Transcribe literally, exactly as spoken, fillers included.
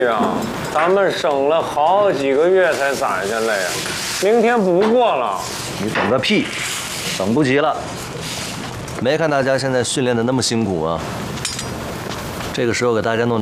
呀，咱们生了好几个月才攒下来呀，明天补过了。 你等个屁，等不及了。没看大家现在训练的那么辛苦啊，这个时候给大家弄。